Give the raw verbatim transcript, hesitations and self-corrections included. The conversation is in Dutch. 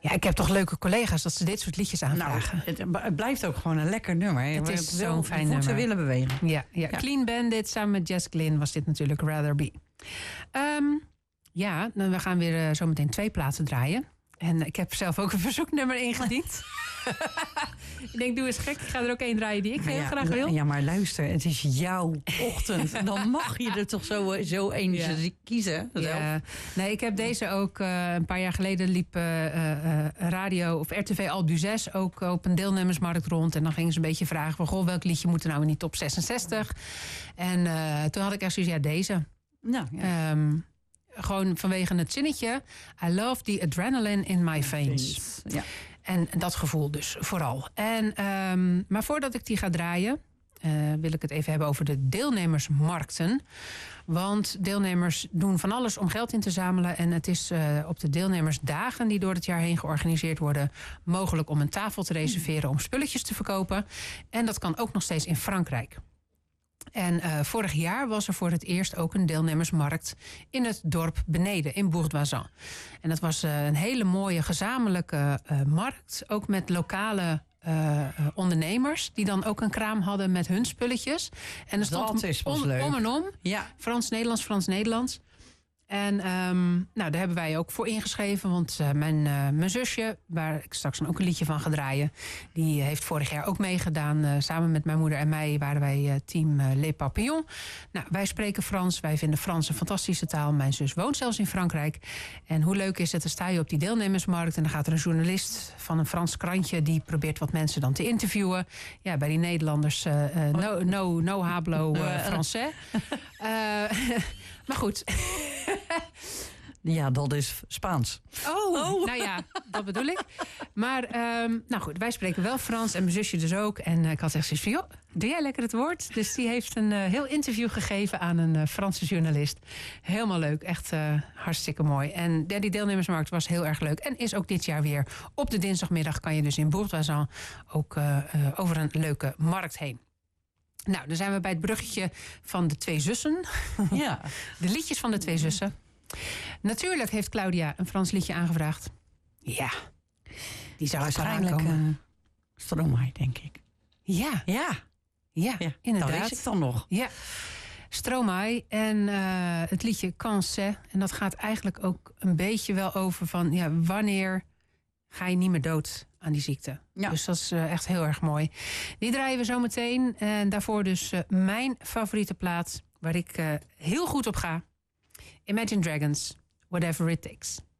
Ja, ik heb toch leuke collega's dat ze dit soort liedjes aanvragen. Nou, het, het blijft ook gewoon een lekker nummer. Het is zo'n fijn nummer. nummer. willen bewegen. Ja, ja. ja, Clean Bandit samen met Jess Glynn was dit natuurlijk Rather Be. Um, ja, nou, we gaan weer uh, zo meteen twee platen draaien. En ik heb zelf ook een verzoeknummer ingediend. Ik denk, doe eens gek. Ik ga er ook één draaien die ik heel ja, graag wil. Ja, maar luister, het is jouw ochtend. Dan mag je er toch zo, zo eentje ja. kiezen. Ja. Nee, ik heb deze ook uh, een paar jaar geleden liep uh, uh, radio of R T V Alpe d'Huez ook op een deelnemersmarkt rond. En dan gingen ze een beetje vragen van, goh, welk liedje moet er nou in die top zesenzestig? En uh, toen had ik echt zoiets, ja, deze. Nou, ja. Um, Gewoon vanwege het zinnetje. I love the adrenaline in my veins. Ja. En dat gevoel dus vooral. En, um, maar voordat ik die ga draaien, uh, wil ik het even hebben over de deelnemersmarkten. Want deelnemers doen van alles om geld in te zamelen. En het is uh, op de deelnemersdagen die door het jaar heen georganiseerd worden mogelijk om een tafel te reserveren om spulletjes te verkopen. En dat kan ook nog steeds in Frankrijk. En uh, vorig jaar was er voor het eerst ook een deelnemersmarkt in het dorp beneden, in Bourg-d'Oisans. En dat was uh, een hele mooie gezamenlijke uh, markt, ook met lokale uh, ondernemers, die dan ook een kraam hadden met hun spulletjes. En er stond dat is pas om, leuk. om en om, Ja. Frans-Nederlands, Frans-Nederlands. En um, nou, daar hebben wij ook voor ingeschreven. Want uh, mijn, uh, mijn zusje, waar ik straks dan ook een liedje van ga draaien, die heeft vorig jaar ook meegedaan. Uh, samen met mijn moeder en mij waren wij uh, team uh, Les Papillons. Nou, wij spreken Frans. Wij vinden Frans een fantastische taal. Mijn zus woont zelfs in Frankrijk. En hoe leuk is het, dan sta je op die deelnemersmarkt en dan gaat er een journalist van een Frans krantje, die probeert wat mensen dan te interviewen. Ja, bij die Nederlanders, uh, uh, no, no, no hablo uh, français. Uh, maar goed. Ja, dat is Spaans. Oh, oh, nou ja, dat bedoel ik. Maar, um, nou goed, wij spreken wel Frans en mijn zusje dus ook. En uh, ik had echt zoiets van, joh, doe jij lekker het woord? Dus die heeft een uh, heel interview gegeven aan een uh, Franse journalist. Helemaal leuk, echt uh, hartstikke mooi. En ja, die deelnemersmarkt was heel erg leuk. En is ook dit jaar weer op de dinsdagmiddag kan je dus in Bourg-d'Oisans ook uh, uh, over een leuke markt heen. Nou, dan zijn we bij het bruggetje van de twee zussen. Ja. De liedjes van de twee zussen. Natuurlijk heeft Claudia een Frans liedje aangevraagd. Ja, die zou waarschijnlijk uh, Stromae, denk ik. Ja, ja, ja, ja inderdaad. Dat weet ik dan nog. Ja, Stromae en uh, het liedje Cancer. En dat gaat eigenlijk ook een beetje wel over van, ja, wanneer ga je niet meer dood aan die ziekte. Ja. Dus dat is uh, echt heel erg mooi. Die draaien we zo meteen. En daarvoor dus uh, mijn favoriete plaat, waar ik uh, heel goed op ga. Imagine Dragons, Whatever It Takes.